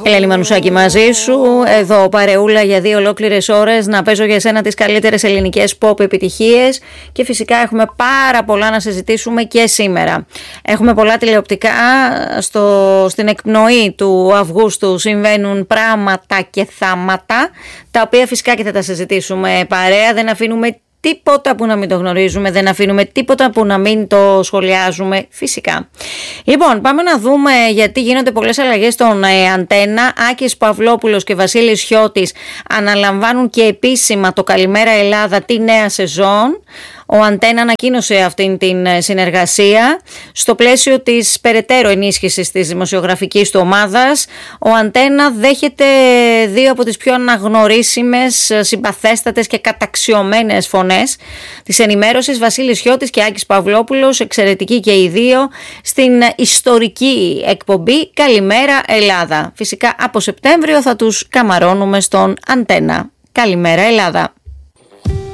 Ελένη Μανουσάκη μαζί σου, εδώ παρεούλα για 2 ολόκληρες ώρες να παίζω για εσένα τις καλύτερες ελληνικές pop επιτυχίες και φυσικά έχουμε πάρα πολλά να συζητήσουμε και σήμερα. Έχουμε πολλά τηλεοπτικά, στην εκπνοή του Αυγούστου συμβαίνουν πράγματα και θάματα, τα οποία φυσικά και θα τα συζητήσουμε παρέα, δεν αφήνουμε τίποτα που να μην το γνωρίζουμε, δεν αφήνουμε τίποτα που να μην το σχολιάζουμε φυσικά. Λοιπόν, πάμε να δούμε γιατί γίνονται πολλές αλλαγές στον Αντένα. Άκης Παυλόπουλος και Βασίλης Χιώτης αναλαμβάνουν και επίσημα το Καλημέρα Ελλάδα τη νέα σεζόν. Ο Αντένα ανακοίνωσε αυτήν την συνεργασία στο πλαίσιο της περαιτέρω ενίσχυσης της δημοσιογραφικής του ομάδας. Ο Αντένα δέχεται 2 από τις πιο αναγνωρίσιμες, συμπαθέστατες και καταξιωμένες φωνές της ενημέρωσης, Βασίλης Χιώτης και Άκης Παυλόπουλος, εξαιρετικοί και οι 2, στην ιστορική εκπομπή Καλημέρα Ελλάδα. Φυσικά από Σεπτέμβριο θα τους καμαρώνουμε στον Αντένα. Καλημέρα Ελλάδα.